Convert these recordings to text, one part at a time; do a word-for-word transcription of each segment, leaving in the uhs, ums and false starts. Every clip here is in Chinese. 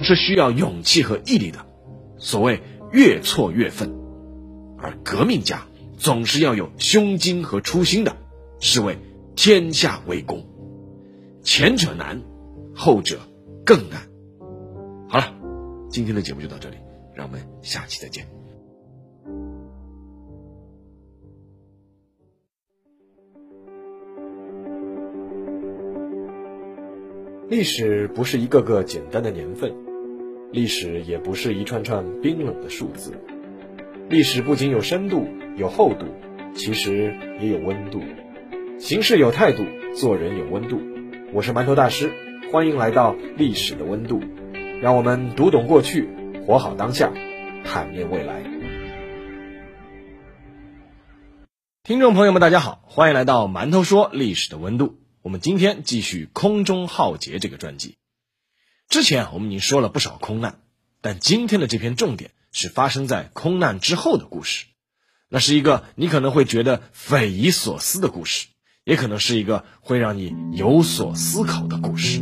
是需要勇气和毅力的，所谓越挫越奋。而革命家总是要有胸襟和初心的，是为天下为公。前者难，后者更难。好了，今天的节目就到这里，让我们下期再见。 历史不是一个个简单的年份，历史也不是一串串冰冷的数字。历史不仅有深度有厚度，其实也有温度。行事有态度，做人有温度。我是馒头大师，欢迎来到历史的温度，让我们读懂过去，活好当下，坦面未来。 听众朋友们大家好，欢迎来到馒头说历史的温度。我们今天继续空中浩劫这个专辑。之前啊，我们已经说了不少空难，但今天的这篇重点是发生在空难之后的故事。那是一个你可能会觉得匪夷所思的故事，也可能是一个会让你有所思考的故事。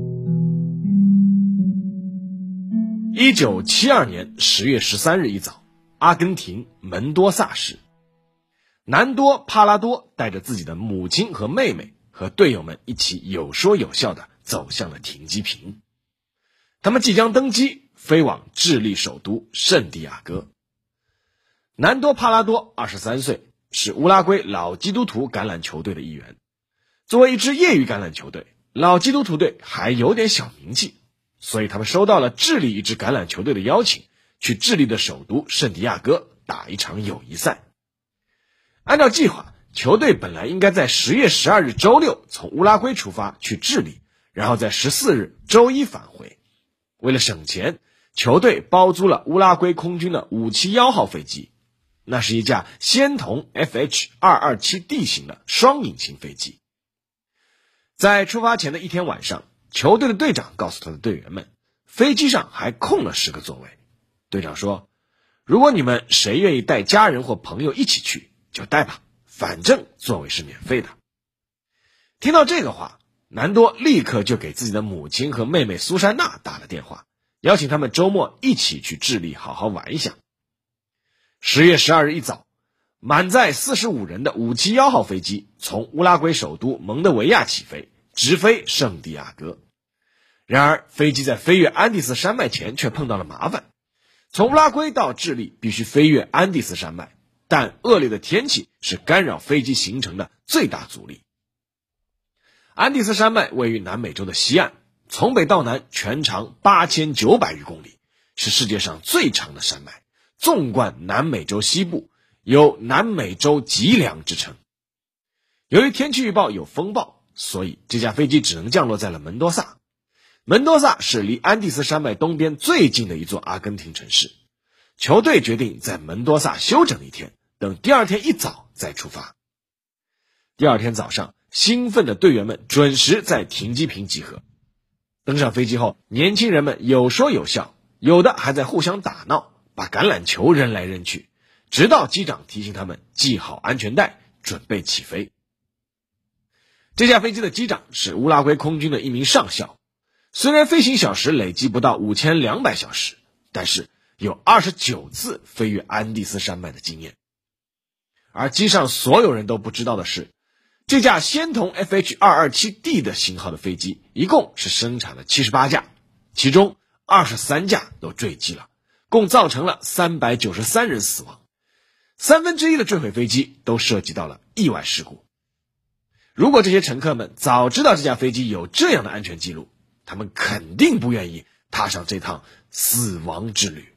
一九七二年十月十三日一早，阿根廷门多萨市，南多帕拉多带着自己的母亲和妹妹和队友们一起有说有笑地走向了停机坪。他们即将登机，飞往智利首都圣地亚哥。南多帕拉多二十三岁，是乌拉圭老基督徒橄榄球队的一员。作为一支业余橄榄球队，老基督徒队还有点小名气，所以他们收到了智利一支橄榄球队的邀请，去智利的首都圣地亚哥打一场友谊赛。按照计划，球队本来应该在十月十二日周六从乌拉圭出发去智利，然后在十四日周一返回。为了省钱，球队包租了乌拉圭空军的五七一号飞机，那是一架仙童 F H 二二七 D 型的双引擎飞机。在出发前的一天晚上，球队的队长告诉他的队员们，飞机上还空了十个座位。队长说，如果你们谁愿意带家人或朋友一起去，就带吧，反正座位是免费的。听到这个话，南多立刻就给自己的母亲和妹妹苏珊娜打了电话，邀请他们周末一起去智利好好玩一下。十月十二日一早，满载四十五人的五七一号飞机从乌拉圭首都蒙德维亚起飞，直飞圣地亚哥。然而飞机在飞越安第斯山脉前却碰到了麻烦。从乌拉圭到智利必须飞越安第斯山脉，但恶劣的天气是干扰飞机行程的最大阻力。安第斯山脉位于南美洲的西岸，从北到南全长八千九百余公里，是世界上最长的山脉，纵贯南美洲西部，有南美洲脊梁之称。由于天气预报有风暴，所以这架飞机只能降落在了门多萨。门多萨是离安第斯山脉东边最近的一座阿根廷城市。球队决定在门多萨休整一天，等第二天一早再出发。第二天早上，兴奋的队员们准时在停机坪集合。登上飞机后，年轻人们有说有笑，有的还在互相打闹，把橄榄球扔来扔去，直到机长提醒他们系好安全带，准备起飞。这架飞机的机长是乌拉圭空军的一名上校，虽然飞行小时累计不到五千两百小时，但是有二十九次飞越安第斯山脉的经验。而机上所有人都不知道的是，这架仙童 F H 二二七 D 的型号的飞机一共是生产了七十八架，其中二十三架都坠机了，共造成了三百九十三人死亡。三分之一的坠毁飞机都涉及到了意外事故。如果这些乘客们早知道这架飞机有这样的安全记录，他们肯定不愿意踏上这趟死亡之旅。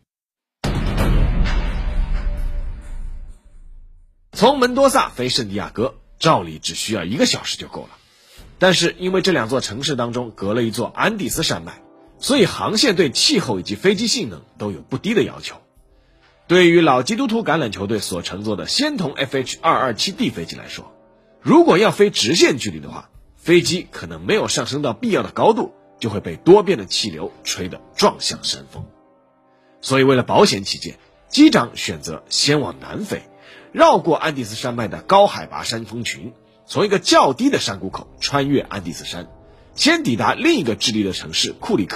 从门多萨飞圣地亚哥，照理只需要一个小时就够了，但是因为这两座城市当中隔了一座安第斯山脉，所以航线对气候以及飞机性能都有不低的要求。对于老基督徒橄榄球队所乘坐的仙童 F H 二二七 D 飞机来说，如果要飞直线距离的话，飞机可能没有上升到必要的高度，就会被多变的气流吹得撞向山峰。所以为了保险起见，机长选择先往南飞，绕过安第斯山脉的高海拔山峰群，从一个较低的山谷口穿越安第斯山，先抵达另一个智利的城市库里科，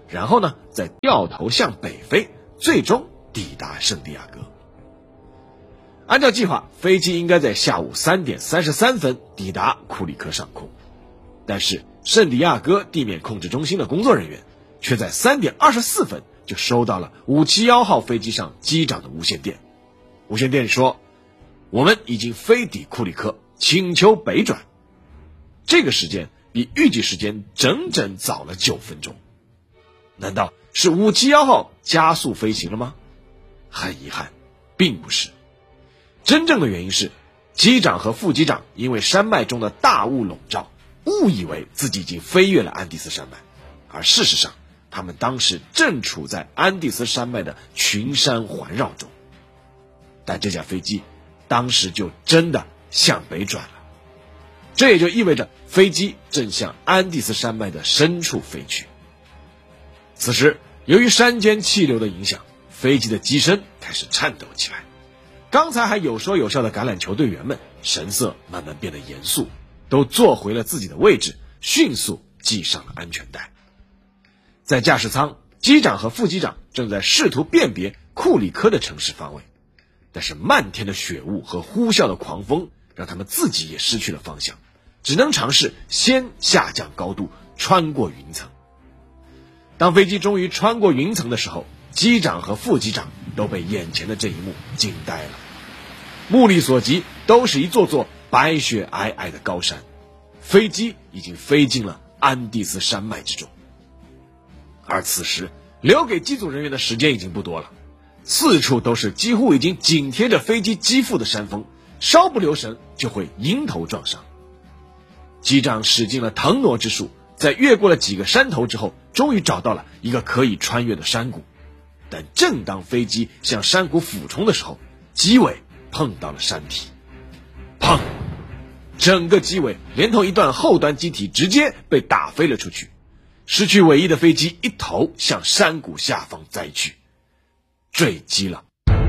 然后呢再掉头向北飞，最终抵达圣地亚哥。按照计划，飞机应该在下午三点三十三分抵达库里克上空，但是圣地亚哥地面控制中心的工作人员却在三点二十四分就收到了五七一号飞机上机长的无线电。无线电里说，我们已经飞抵库里克，请求北转。这个时间比预计时间整整早了九分钟。难道是五七一号加速飞行了吗？很遗憾，并不是。真正的原因是，机长和副机长因为山脉中的大雾笼罩，误以为自己已经飞越了安第斯山脉，而事实上他们当时正处在安第斯山脉的群山环绕中。但这架飞机当时就真的向北转了，这也就意味着飞机正向安第斯山脉的深处飞去。此时由于山间气流的影响，飞机的机身开始颤抖起来。刚才还有说有笑的橄榄球队员们神色慢慢变得严肃，都坐回了自己的位置，迅速系上了安全带。在驾驶舱，机长和副机长正在试图辨别库里克的城市方位，但是漫天的雪雾和呼啸的狂风让他们自己也失去了方向，只能尝试先下降高度，穿过云层。当飞机终于穿过云层的时候，机长和副机长都被眼前的这一幕惊呆了。目力所及都是一座座白雪皑皑的高山，飞机已经飞进了安第斯山脉之中。而此时留给机组人员的时间已经不多了，四处都是几乎已经紧贴着飞机机腹的山峰，稍不留神就会迎头撞上。机长使尽了腾挪之术，在越过了几个山头之后，终于找到了一个可以穿越的山谷。但正当飞机向山谷俯冲的时候，机尾碰到了山体，砰！整个机尾连同一段后端机体直接被打飞了出去，失去尾翼的飞机一头向山谷下方栽去，坠机了。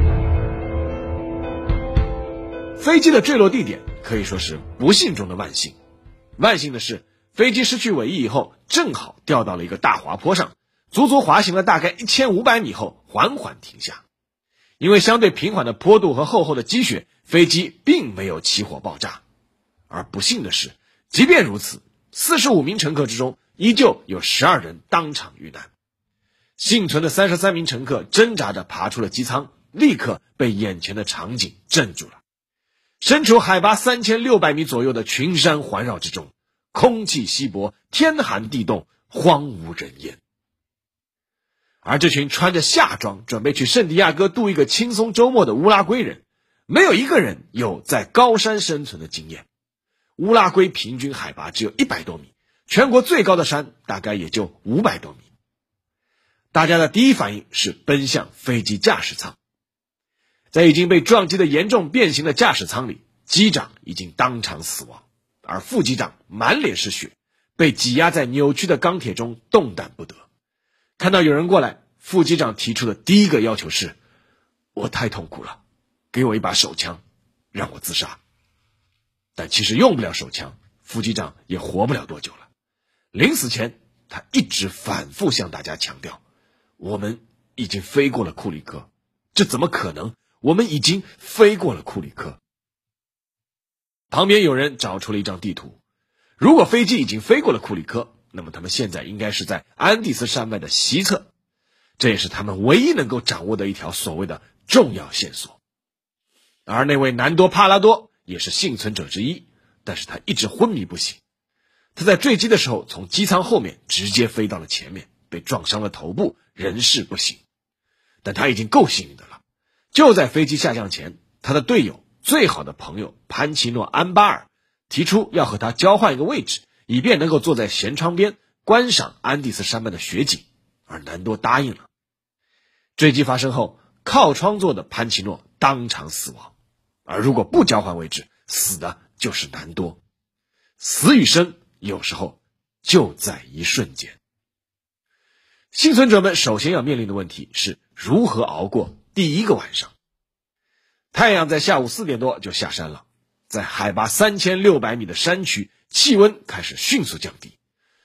飞机的坠落地点可以说是不幸中的万幸，万幸的是，飞机失去尾翼以后，正好掉到了一个大滑坡上，足足滑行了大概一千五百米后缓缓停下。因为相对平缓的坡度和厚厚的积雪，飞机并没有起火爆炸。而不幸的是，即便如此，四十五名乘客之中依旧有十二人当场遇难。幸存的三十三名乘客挣扎着爬出了机舱，立刻被眼前的场景镇住了。身处海拔三千六百米左右的群山环绕之中，空气稀薄，天寒地冻，荒无人烟。而这群穿着夏装准备去圣地亚哥度一个轻松周末的乌拉圭人，没有一个人有在高山生存的经验。乌拉圭平均海拔只有一百多米，全国最高的山大概也就五百多米。大家的第一反应是奔向飞机驾驶舱。在已经被撞击的严重变形的驾驶舱里，机长已经当场死亡，而副机长满脸是血，被挤压在扭曲的钢铁中动弹不得。看到有人过来，副机长提出的第一个要求是：我太痛苦了，给我一把手枪，让我自杀。但其实用不了手枪，副机长也活不了多久了。临死前，他一直反复向大家强调，我们已经飞过了库里克，这怎么可能？我们已经飞过了库里克。旁边有人找出了一张地图，如果飞机已经飞过了库里克，那么他们现在应该是在安第斯山脉的西侧，这也是他们唯一能够掌握的一条所谓的重要线索。而那位南多帕拉多也是幸存者之一，但是他一直昏迷不醒。他在坠机的时候从机舱后面直接飞到了前面，被撞伤了头部，人事不省。但他已经够幸运的了，就在飞机下降前，他的队友最好的朋友潘奇诺·安巴尔提出要和他交换一个位置，以便能够坐在舷窗边观赏安第斯山脉的雪景，而南多答应了。坠机发生后，靠窗座的潘奇诺当场死亡，而如果不交换位置，死的就是南多。死与生有时候就在一瞬间。幸存者们首先要面临的问题是如何熬过第一个晚上。太阳在下午四点多就下山了，在海拔三千六百米的山区，气温开始迅速降低，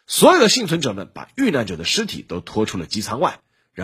所有的幸存者们把遇难者的尸体都拖出了机舱外，